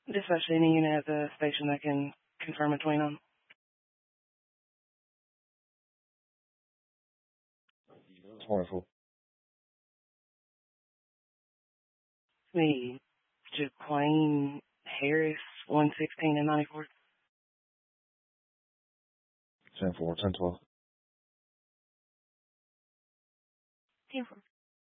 Dispatch any unit at the station that can confirm between them. 24. The Jaquane Harris, 116 and 94. 10-4, 10-12. 10-4.